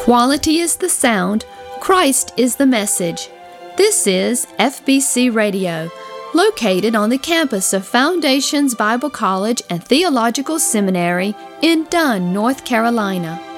Quality is the sound, Christ is the message. This is FBC Radio, located on the campus of Foundations Bible College and Theological Seminary in Dunn, North Carolina.